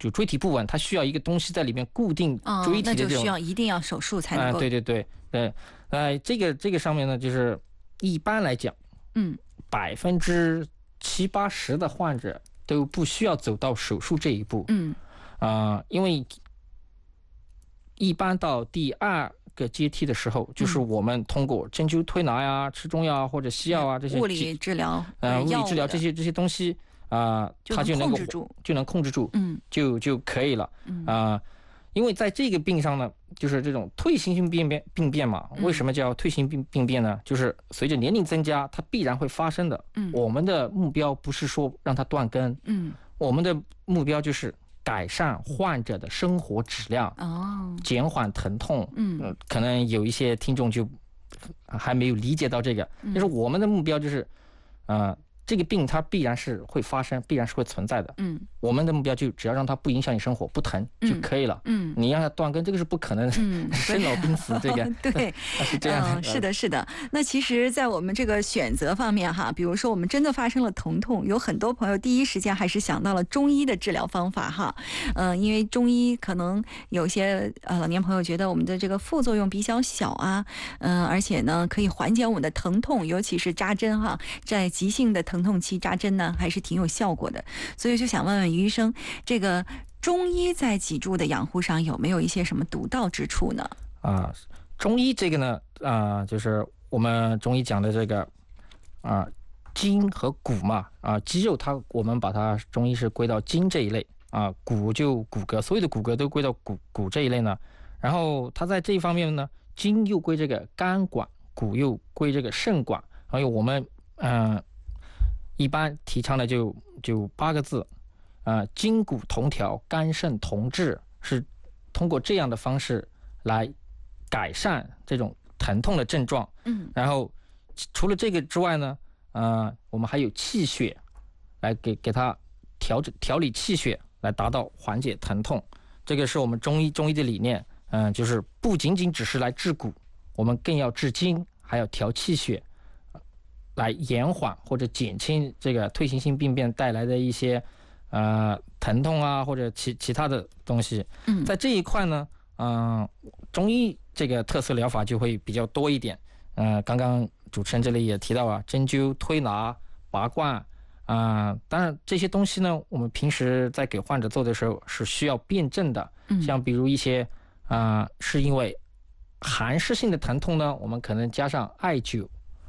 就椎体不稳，它需要一个东西在里面固定椎体的这种， 那就需要一定要手术才能够。 对，这个上面呢，就是一般来讲，70%-80%的患者都不需要走到手术这一步。因为一般到第2个阶梯的时候，就是我们通过针灸推拿呀、吃中药啊或者西药啊这些物理治疗， 物理治疗这些东西它就能控制住，就可以了。因为在这个病上呢，就是这种退行性病变嘛。为什么叫退行病变呢？就是随着年龄增加，它必然会发生的。我们的目标不是说让它断根，我们的目标就是改善患者的生活质量，减缓疼痛。可能有一些听众就还没有理解到这个，就是我们的目标就是这个病它必然是会发生，必然是会存在的。我们的目标就只要让它不影响你生活，不疼就可以了。你让它断根，这个是不可能的。生老病死这个对， 是这样。 是的。那其实在我们这个选择方面哈，比如说我们真的发生了疼痛，有很多朋友第一时间还是想到了中医的治疗方法哈。因为中医可能有些老年朋友觉得我们的这个副作用比较小啊，而且呢可以缓解我们的疼痛，尤其是扎针哈，在急性的疼痛期扎针呢还是挺有效果的。所以就想问问于医生，这个中医在脊柱的养护上有没有一些什么独到之处呢？ 中医这个呢就是我们中医讲的这个筋和骨嘛，肌肉我们把它中医是归到筋这一类，骨就骨骼，所有的骨骼都归到骨这一类呢。然后它在这一方面呢，筋又归这个肝管，骨又归这个肾管。还有我们一般提倡的就8个字，筋骨同调，肝肾同治，是通过这样的方式来改善这种疼痛的症状。然后除了这个之外呢，我们还有气血来给它调理气血，来达到缓解疼痛。这个是我们中医的理念。就是不仅仅只是来治骨，我们更要治筋，还要调气血，来延缓或者减轻这个退行性病变带来的一些疼痛啊，或者其他的东西。在这一块呢，中医这个特色疗法就会比较多一点。刚刚主持人这里也提到针灸、推拿、拔罐当然这些东西呢，我们平时在给患者做的时候是需要辩证的。像比如一些是因为寒湿性的疼痛呢，我们可能加上艾灸。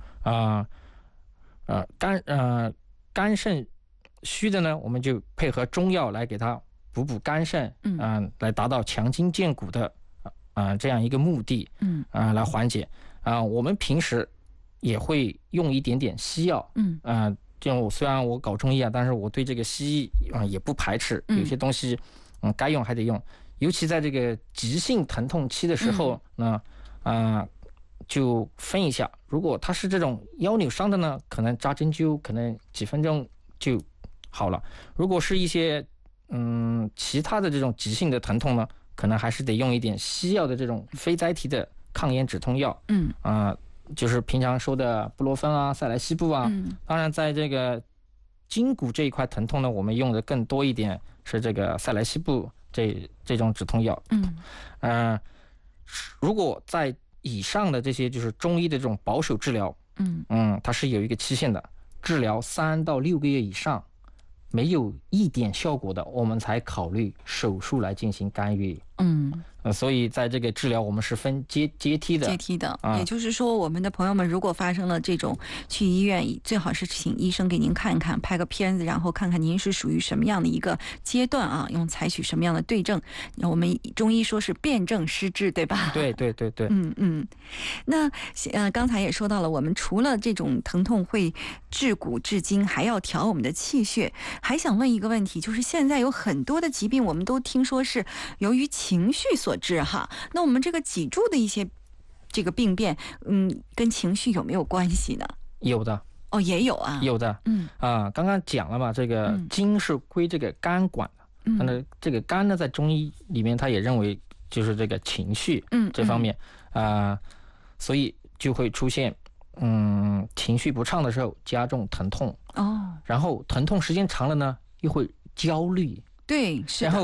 肝肾虚的呢，我们就配合中药来给它补肝肾，来达到强筋健骨的这样一个目的，来缓解。我们平时也会用一点点西药，这样虽然我搞中医但是我对这个西医也不排斥，有些东西该用还得用，尤其在这个急性疼痛期的时候呢，就分一下，如果他是这种腰扭伤的呢，可能扎针灸可能几分钟就好了。如果是一些其他的这种急性的疼痛呢，可能还是得用一点西药的这种非甾体的抗炎止痛药。就是平常说的布洛芬塞莱西布当然在这个筋骨这一块疼痛呢，我们用的更多一点是这个塞莱西布这种止痛药。如果在以上的这些就是中医的这种保守治疗，它是有一个期限的，治疗3到6个月以上没有一点效果的，我们才考虑手术来进行干预。所以在这个治疗我们是分阶梯的。 也就是说，我们的朋友们如果发生了这种，去医院最好是请医生给您看看，拍个片子，然后看看您是属于什么样的一个阶段用采取什么样的对症。我们中医说是辨证施治，对吧？ 对。 那刚才也说到了，我们除了这种疼痛会治骨治筋，还要调我们的气血。还想问一个问题，就是现在有很多的疾病我们都听说是由于情绪所致哈，那我们这个脊柱的一些这个病变跟情绪有没有关系呢？ 有的。 也有有的。刚刚讲了嘛，这个筋是归这个肝管的。那这个肝呢，在中医里面他也认为就是这个情绪这方面。所以就会出现情绪不畅的时候加重疼痛。然后疼痛时间长了呢，又会焦虑。 对，是的。 然后